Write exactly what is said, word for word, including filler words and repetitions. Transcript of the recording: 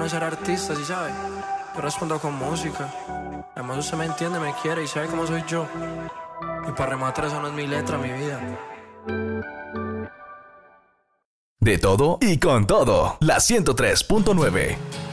de ser artista, ¿sí sabes? Yo respondo con música. Además usted me entiende, me quiere y sabe cómo soy yo. Y para rematar eso no es mi letra, mi vida. De todo y con todo. La ciento tres punto nueve.